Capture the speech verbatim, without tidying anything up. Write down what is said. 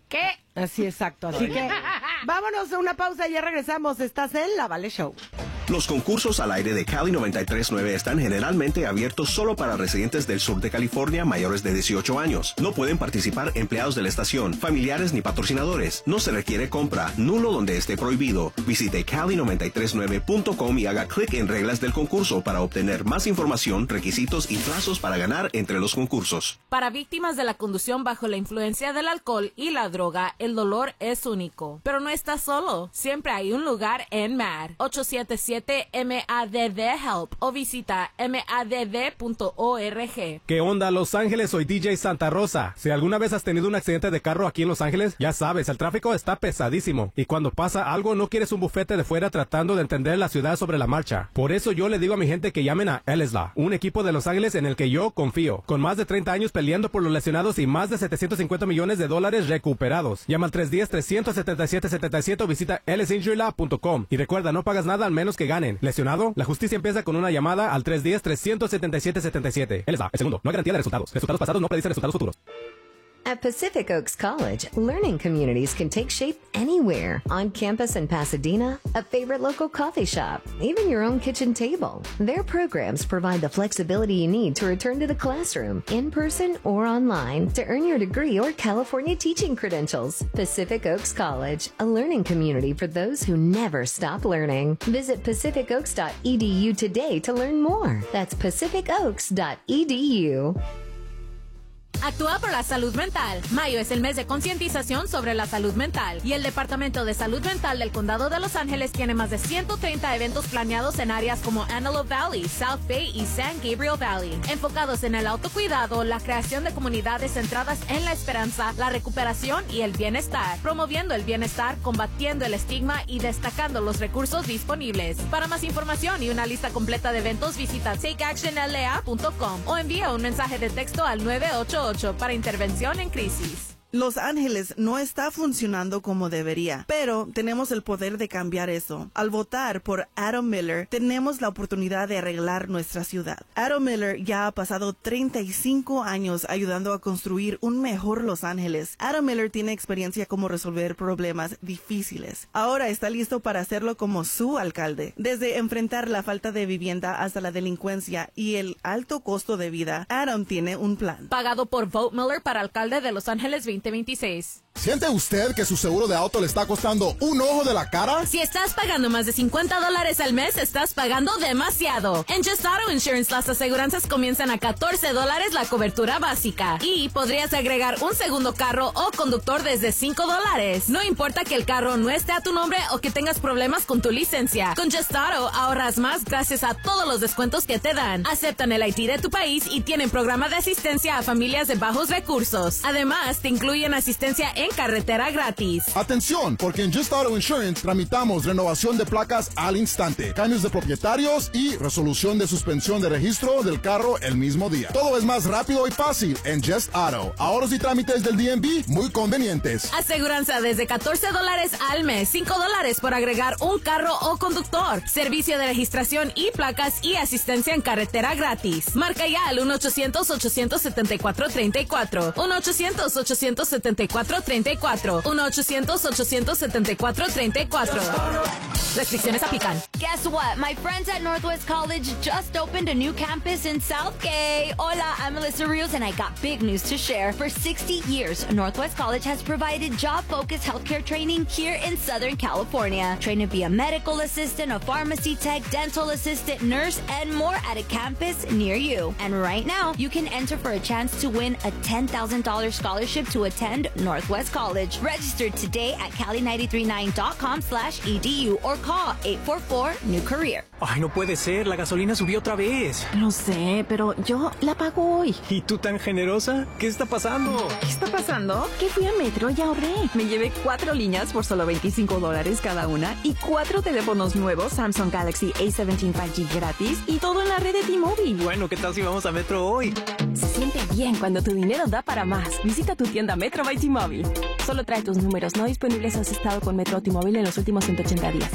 ¿Qué? Así, exacto. Así que vámonos a una pausa y ya regresamos. Estás en La Vale Show. Los concursos al aire de Cali noventa y tres punto nueve están generalmente abiertos solo para residentes del sur de California mayores de dieciocho años. No pueden participar empleados de la estación, familiares ni patrocinadores. No se requiere compra, nulo donde esté prohibido. Visite Cali noventa y tres punto nueve punto com y haga clic en reglas del concurso para obtener más información, requisitos y plazos para ganar entre los concursos. Para víctimas de la conducción bajo la influencia del alcohol y la droga, el dolor es único. Pero no estás solo. Siempre hay un lugar en M A D. ocho siete siete M A D D Help o visita M A D D punto org. ¿Qué onda, Los Ángeles? Soy D J Santa Rosa. Si alguna vez has tenido un accidente de carro aquí en Los Ángeles, ya sabes, el tráfico está pesadísimo. Y cuando pasa algo, no quieres un bufete de fuera tratando de entender la ciudad sobre la marcha. Por eso yo le digo a mi gente que llamen a L S L A, un equipo de Los Ángeles en el que yo confío. Con más de treinta años peleando por los lesionados y más de setecientos cincuenta millones de dólares recuperados. Llama al tres uno cero, tres siete siete, siete siete o visita L S injury law punto com. Y recuerda, no pagas nada al menos que ganen. ¿Lesionado? La justicia empieza con una llamada al tres uno cero, tres siete siete, siete siete. L S A, el segundo. No hay garantía de resultados. Resultados pasados no predicen resultados futuros. At Pacific Oaks College, learning communities can take shape anywhere. On campus in Pasadena, a favorite local coffee shop, even your own kitchen table. Their programs provide the flexibility you need to return to the classroom, in person or online, to earn your degree or California teaching credentials. Pacific Oaks College, a learning community for those who never stop learning. Visit pacific oaks dot e d u today to learn more. That's pacific oaks dot e d u. Actúa por la salud mental. Mayo es el mes de concientización sobre la salud mental y el Departamento de Salud Mental del Condado de Los Ángeles tiene más de ciento treinta eventos planeados en áreas como Antelope Valley, South Bay y San Gabriel Valley, enfocados en el autocuidado, la creación de comunidades centradas en la esperanza, la recuperación y el bienestar, promoviendo el bienestar, combatiendo el estigma y destacando los recursos disponibles. Para más información y una lista completa de eventos, visita take action L A punto com o envía un mensaje de texto al nueve ocho ocho para intervención en crisis. Los Ángeles no está funcionando como debería, pero tenemos el poder de cambiar eso. Al votar por Adam Miller, tenemos la oportunidad de arreglar nuestra ciudad. Adam Miller ya ha pasado treinta y cinco años ayudando a construir un mejor Los Ángeles. Adam Miller tiene experiencia como resolver problemas difíciles. Ahora está listo para hacerlo como su alcalde. Desde enfrentar la falta de vivienda hasta la delincuencia y el alto costo de vida, Adam tiene un plan. Pagado por Vote Miller para alcalde de Los Ángeles veinte veintiséis. ¿Siente usted que su seguro de auto le está costando un ojo de la cara? Si estás pagando más de cincuenta dólares al mes, estás pagando demasiado. En Just Auto Insurance, las aseguranzas comienzan a catorce dólares la cobertura básica. Y podrías agregar un segundo carro o conductor desde cinco dólares. No importa que el carro no esté a tu nombre o que tengas problemas con tu licencia. Con Just Auto ahorras más gracias a todos los descuentos que te dan. Aceptan el I D de tu país y tienen programa de asistencia a familias de bajos recursos. Además, te incluyen asistencia en carretera gratis. Atención, porque en Just Auto Insurance tramitamos renovación de placas al instante, cambios de propietarios y resolución de suspensión de registro del carro el mismo día. Todo es más rápido y fácil en Just Auto. Ahorros y trámites del D M V muy convenientes. Aseguranza desde catorce dólares al mes, cinco dólares por agregar un carro o conductor. Servicio de registración y placas y asistencia en carretera gratis. Marca ya al uno ochocientos, ochocientos setenta y cuatro, treinta y cuatro. uno ochocientos, ochocientos setenta y cuatro, treinta y cuatro. uno ochocientos, ochocientos setenta y cuatro, treinta y cuatro. Restricciones aplican. Guess what? My friends at Northwest College just opened a new campus in Southgate. Hola, I'm Melissa Rios and I got big news to share. For sixty years, Northwest College has provided job-focused healthcare training here in Southern California. Train to be a medical assistant, a pharmacy tech, dental assistant, nurse, and more at a campus near you. And right now, you can enter for a chance to win a ten thousand dollars scholarship to attend Northwest College. Register today at cali nine three nine dot com slash E D U or call eight four four new career. Ay, no puede ser, la gasolina subió otra vez. Lo sé, pero yo la pago hoy. ¿Y tú tan generosa? ¿Qué está pasando? ¿Qué está pasando? Que fui a Metro y ahorré. Me llevé cuatro líneas por solo veinticinco dólares cada una y cuatro teléfonos nuevos Samsung Galaxy A diecisiete cinco G gratis y todo en la red de T-Mobile. Bueno, ¿qué tal si vamos a Metro hoy? Se siente bien cuando tu dinero da para más. Visita tu tienda Metro by T-Mobile. Solo trae tus números no disponibles si has estado con Metro o T-Mobile en los últimos ciento ochenta días.